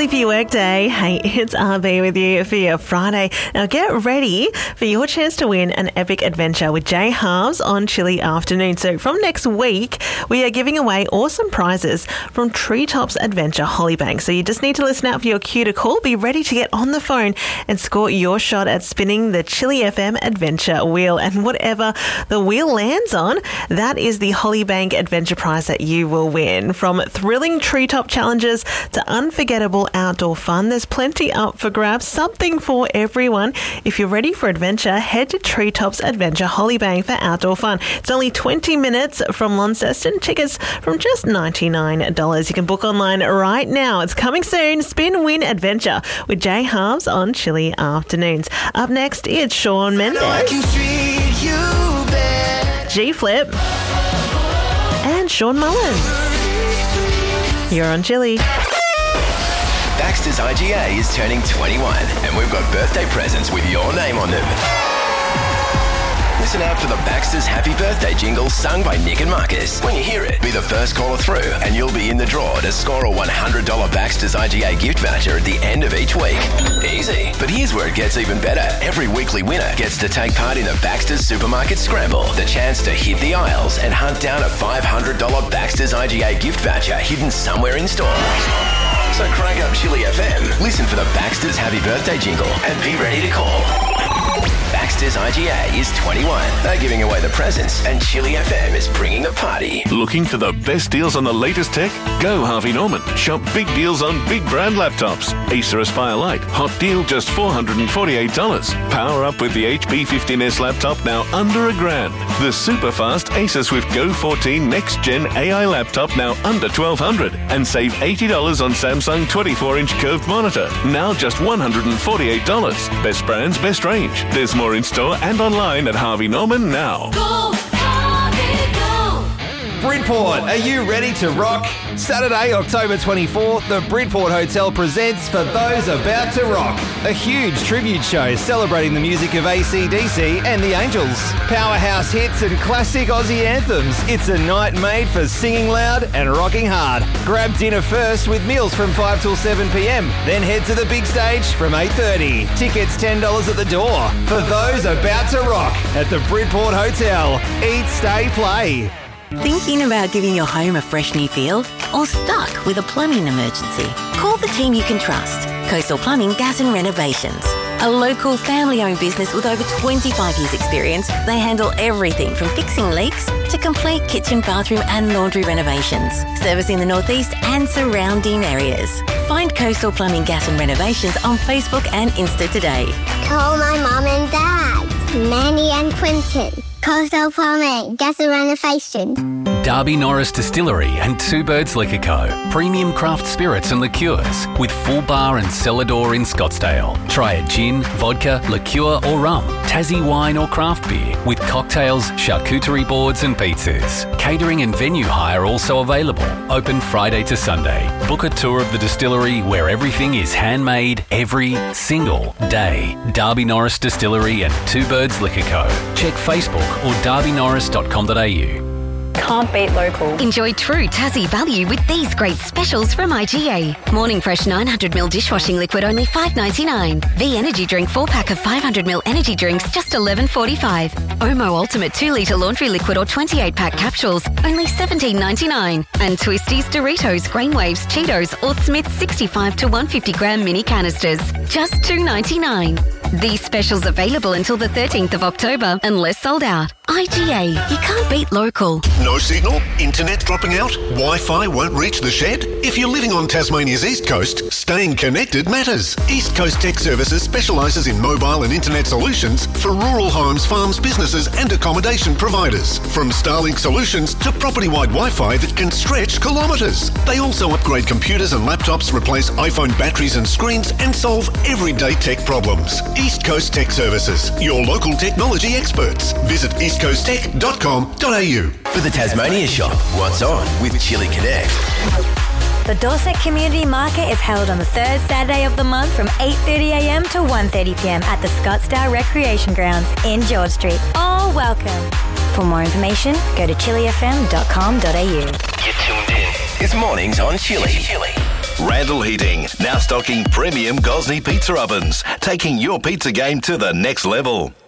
sleepy work day. Hey, it's RB with you for your Friday. Now get ready for your chance to win an epic adventure with Jay Halves on Chilly Afternoon. So from next week, we are giving away awesome prizes from Treetops Adventure Hollybank. So you just need to listen out for your cue to call. Be ready to get on the phone and score your shot at spinning the Chilly FM Adventure Wheel. And whatever the wheel lands on, that is the Hollybank Adventure Prize that you will win. From thrilling treetop challenges to unforgettable outdoor fun, there's plenty up for grabs, something for everyone. If you're ready for adventure, head to Treetops Adventure Hollybank for outdoor fun. It's only 20 minutes from Launceston. Tickets from just $99. You can book online right now. It's coming soon. Spin, win, adventure with Jay Halves on Chilly Afternoons. Up next, it's Shawn Mendes, G-Flip, and Sean Mullins. You're on Chilly. Baxter's IGA is turning 21 and we've got birthday presents with your name on them. Listen out for the Baxter's Happy Birthday jingle sung by Nick and Marcus. When you hear it, be the first caller through and you'll be in the draw to score a $100 Baxter's IGA gift voucher at the end of each week. Easy. But here's where it gets even better. Every weekly winner gets to take part in the Baxter's Supermarket Scramble, the chance to hit the aisles and hunt down a $500 Baxter's IGA gift voucher hidden somewhere in store. So crank up Chilly FM, listen for the Baxter's Happy Birthday jingle and be ready to call. Baxter's IGA is 21. They're giving away the presents and Chilly FM is bringing the party. Looking for the best deals on the latest tech? Go Harvey Norman. Shop big deals on big brand laptops. Acer Aspire Lite. Hot deal just $448. Power up with the HP 15S laptop now under $1,000. The super fast Acer Swift Go 14 Next Gen AI laptop now under $1,200. And save $80 on Samsung 24-inch curved monitor. Now just $148. Best brands, best range. There's more in store and online at Harvey Norman now. Go, Harvey, go! Bridport, are you ready to rock? Saturday, October 24th, the Bridport Hotel presents For Those About to Rock, a huge tribute show celebrating the music of AC/DC and the Angels. Powerhouse hits and classic Aussie anthems. It's a night made for singing loud and rocking hard. Grab dinner first with meals from 5 till 7 p.m. Then head to the big stage from 8:30. Tickets $10 at the door. For Those About to Rock at the Bridport Hotel. Eat, stay, play. Thinking about giving your home a fresh new feel? Or stuck with a plumbing emergency? Call the team you can trust. Coastal Plumbing, Gas and Renovations. A local family-owned business with over 25 years experience, they handle everything from fixing leaks to complete kitchen, bathroom and laundry renovations. Servicing the Northeast and surrounding areas. Find Coastal Plumbing, Gas and Renovations on Facebook and Insta today. Call my mum and dad, Manny and Quinton. Coastal Plumbing, Gas and Renovations. Darby Norris Distillery and Two Birds Liquor Co. Premium craft spirits and liqueurs with full bar and cellar door in Scottsdale. Try a gin, vodka, liqueur or rum, Tassie wine or craft beer with cocktails, charcuterie boards and pizzas. Catering and venue hire also available. Open Friday to Sunday. Book a tour of the distillery where everything is handmade every single day. Darby Norris Distillery and Two Birds Liquor Co. Check Facebook or darbynorris.com.au. Can't beat local. Enjoy true Tassie value with these great specials from IGA. Morning Fresh 900ml dishwashing liquid only $5.99. V Energy Drink 4-pack of 500ml energy drinks just $11.45. Omo Ultimate 2-litre laundry liquid or 28-pack capsules only $17.99. And Twisties, Doritos, Grainwaves, Cheetos or Smith's 65 to 150 gram mini canisters just $2.99. These specials available until the 13th of October unless sold out. IGA, you can't beat local. No signal? Internet dropping out? Wi-Fi won't reach the shed? If you're living on Tasmania's East Coast, staying connected matters. East Coast Tech Services specialises in mobile and internet solutions for rural homes, farms, businesses and accommodation providers. From Starlink solutions to property-wide Wi-Fi that can stretch kilometres. They also upgrade computers and laptops, replace iPhone batteries and screens and solve everyday tech problems. East Coast Tech Services, your local technology experts. Visit eastcoasttech.com.au. For the Tasmania Shop, what's on with Chilli Connect? The Dorset Community Market is held on the third Saturday of the month from 8:30am to 1:30pm at the Scottsdale Recreation Grounds in George Street. All welcome. For more information, go to chillifm.com.au. You're tuned in. It's mornings on Chilli. Randall Heating, now stocking premium Gosney pizza ovens, taking your pizza game to the next level.